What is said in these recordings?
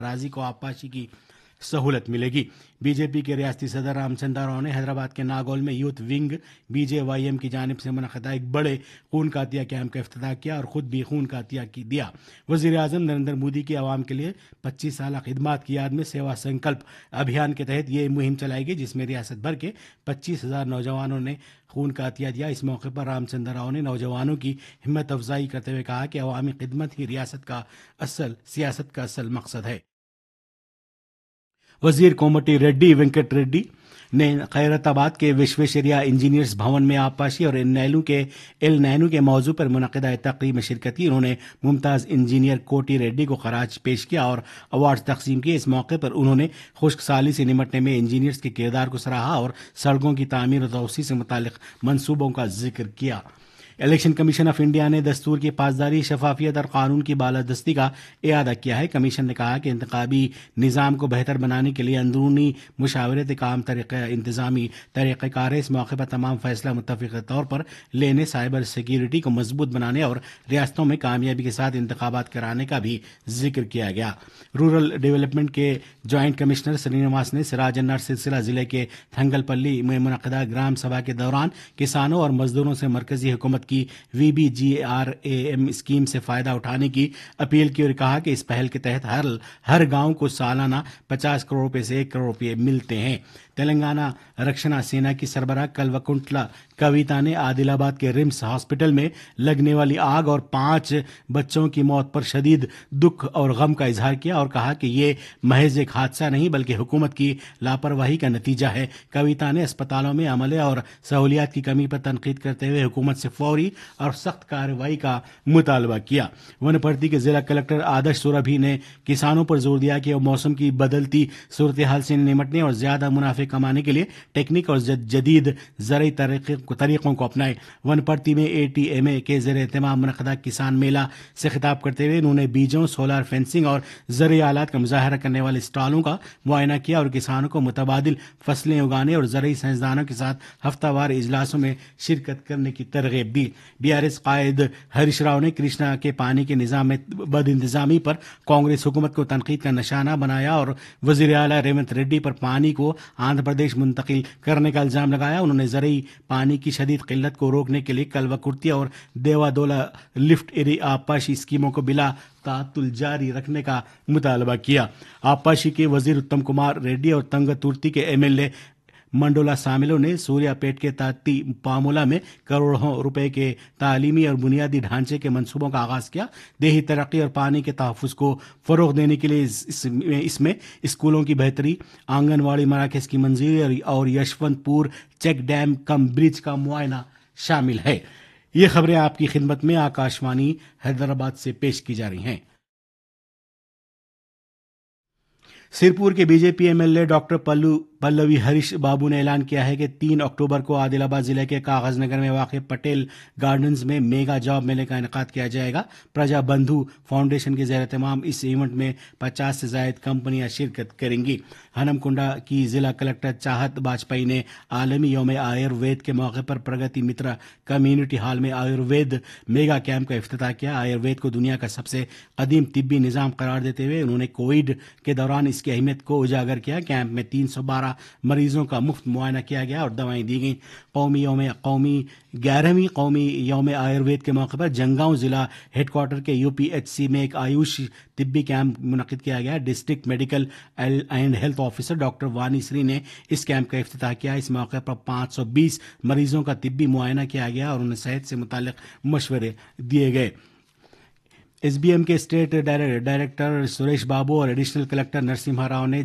राजी को आबपाशी की सहूलत मिलेगी। बीजेपी के रियासती सदर रामचंद्र राव ने हैदराबाद के नागौल में यूथ विंग बीजेवाईएम की जानिब से मुनक़दा एक बड़े खून का अतिया कैंप का इफ्तिताह किया और खुद भी खून का अतिया दिया। वज़ीर आज़म नरेंद्र मोदी की आवाम के लिए 25 साल खिदमत की याद में सेवा संकल्प अभियान के तहत ये मुहिम चलाई गई, जिसमें रियासत भर के 25,000 नौजवानों ने खून का अतिया दिया। इस मौके पर रामचंद्र राव ने नौजवानों की हिम्मत अफजाई करते हुए कहा कि अवामी खिदमत ही सियासत का असल मकसद है। वजीर कोमटी रेड्डी वेंकट रेड्डी ने खैरताबाद के विश्वेश्वरैया इंजीनियर्स भवन में आबपाशी और एल नैनू के मौजू पर मुनक़दा तकरीब में शिरकत की। उन्होंने मुमताज़ इंजीनियर कोटी रेड्डी को खराज पेश किया और अवार्ड तकसीम किए। इस मौके पर उन्होंने खुश्क साली से निमटने में इंजीनियर्स के किरदार को सराहा और सड़कों की तामीर और तौसी से मुतालिक मंसूबों का जिक्र किया। इलेक्शन कमीशन ऑफ इंडिया ने दस्तूर की पासदारी, शफाफियत और कानून की बालादस्ती का इयादा किया है। कमीशन ने कहा कि इंतखाबी निज़ाम को बेहतर बनाने के लिए अंदरूनी मुशावरत काम इंतजामी तरीक़ाकार है। इस मौके पर तमाम फैसला मुत्तफ़िक़ तौर पर लेने, साइबर सिक्योरिटी को मजबूत बनाने और रियासतों में कामयाबी के साथ इंतखाबात कराने का भी जिक्र किया गया। रूरल डेवलपमेंट के जॉइंट कमिश्नर श्रीनिवास ने सिराजन्नार सिलसिला जिले के थंगलपल्ली में मुनक़दा ग्राम सभा के दौरान किसानों और मजदूरों से मरकजी हुकूमत की VBGRAM स्कीम से फायदा उठाने की अपील की और कहा कि इस पहल के तहत हर गांव को सालाना 50 करोड़ रुपए से 1 करोड़ रुपए मिलते हैं। तेलंगाना रक्षणा सेना की सरबराह कल्वकुंटला कविता ने आदिलाबाद के रिम्स हॉस्पिटल में लगने वाली आग और 5 बच्चों की मौत पर शदीद दुख और गम का इजहार किया और कहा कि ये महज एक हादसा नहीं बल्कि हुकूमत की लापरवाही का नतीजा है। कविता ने अस्पतालों में अमले और सहूलियात की कमी पर तनकीद करते हुए हुकूमत से फौरी और सख्त कार्रवाई का मुतालबा किया। वनपर्ती के जिला कलेक्टर आदर्श सुरभि ने किसानों पर जोर दिया कि वो मौसम की बदलती सूरत हाल से निमटने और ज्यादा मुनाफे कमाने के लिए टेक्निक और जदीद ज़राई तरीक़ों को अपनाएं। वनपर्ती में ATMA के ज़ेर एहतमाम मुनक़दा किसान मेला से खिताब करते हुए उन्होंने बीजों, सोलर फेंसिंग और ज़राई आलात का मुज़ाहरा करने वाले स्टॉलों का मुआयना किया और किसानों को मुतबादिल फसलें उगाने और ज़राई साइंसदानों के साथ हफ्तावार इजलासों में शिरकत करने की तरगीब दी। BRS कायद हरीश राव ने कृष्णा के पानी के निज़ाम में बदइंतजामी पर कांग्रेस हुकूमत को तनकीद का निशाना बनाया और वज़ीर आला रेवंत रेड्डी पर पानी को आंध्र प्रदेश मुंतकिल करने का इल्जाम लगाया। उन्होंने ज़राई पानी की शदीद किल्लत को रोकने के लिए कलवकुर्ती और देवादोला लिफ्ट एरिया आबपाशी स्कीमों को बिला तातुल जारी रखने का मुतालबा किया। आबपाशी के वजीर उत्तम कुमार रेड्डी और तंगतुर्ती के MLA मंडोला सामिलों ने सूर्यापेट के ताती पामोला में करोड़ों रुपए के तालीमी और बुनियादी ढांचे के मंसूबों का आगाज किया। देही तरक्की और पानी के तहफ़्फ़ुज़ को फ़रोग़ देने के लिए इसमें स्कूलों की बेहतरी, आंगनवाड़ी मराकज़ की मंजूरी और यशवंतपुर चेक डैम कम ब्रिज का मुआयना शामिल है। ये खबरें आपकी खिदमत में आकाशवाणी हैदराबाद से पेश की जा रही हैं। सिरपुर के BJP MLA doctor Pallavi Harish बाबू ने ऐलान किया है कि 3 अक्टूबर को आदिलाबाद जिले के कागज नगर में वाक़ पटेल गार्डन्स में मेगा जॉब मेले का इनेकाद किया जाएगा। प्रजा बंधु फाउंडेशन के ज़ेर एहतमाम इस इवेंट में 50 से ज़ायद कंपनियां शिरकत करेंगी। हनमकुंडा की जिला कलेक्टर चाहत बाजपेयी ने आलमी यौम आयुर्वेद के मौके पर प्रगति मित्रा कम्युनिटी हॉल में आयुर्वेद मेगा कैंप का इफ्तिताह किया। आयुर्वेद को दुनिया का सबसे कदीम तिब्बी निज़ाम करार देते हुए उन्होंने कोविड के दौरान इसकी अहमियत को उजागर किया। कैंप में 312 मरीजों का मुफ्त मुआयना किया गया और दवाएं दी गईं। 11वीं कौमी यौम आयुर्वेद के मौके पर जंगांव जिला हेडक्वार्टर के UPHC में एक आयुष तिब्बी कैंप मुनक़िद किया गया। District medical and health officer doctor वानी श्री ने इस कैंप का इफ्तिताह किया। इस मौके पर 520 मरीजों का तिब्बी मुआयना किया गया और उन्हें सेहत से मुताल्लिक मशवरे दिए गए। SBM के स्टेट डायरेक्टर सुरेश बाबू और एडिशनल कलेक्टर नरसिम्हा राव ने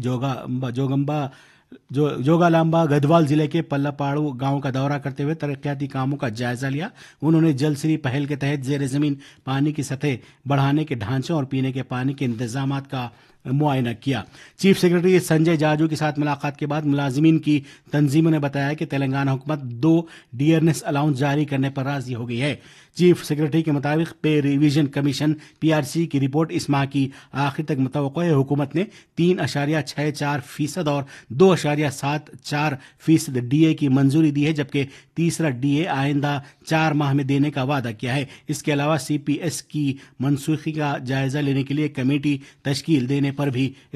जोगालांबा गढ़वाल जिले के पल्लापाड़ू गांव का दौरा करते हुए तरक्याती कामों का जायजा लिया। उन्होंने जल श्री पहल के तहत जेर जमीन पानी की सतह बढ़ाने के ढांचों और पीने के पानी के इंतजामात का मुआयना किया। चीफ सेक्रेटरी संजय जाजू के साथ मुलाकात के बाद मुलाजिमीन की तंजीमों ने बताया कि तेलंगाना हुकूमत 2 डियरनेस अलाउंस जारी करने पर राजी हो गई है। चीफ सेक्रेटरी के मुताबिक पे रिवीजन कमीशन PRC की रिपोर्ट इस माह की आखिर तक मुतवक्को है। हुकूमत ने 3.64% और 2.74% DA की मंजूरी दी है, जबकि तीसरा DA आइंदा 4 माह में देने का वादा किया है। इसके अलावा CPS की मनसूखी का जायजा लेने के लिए कमेटी तश्कील देने पर भी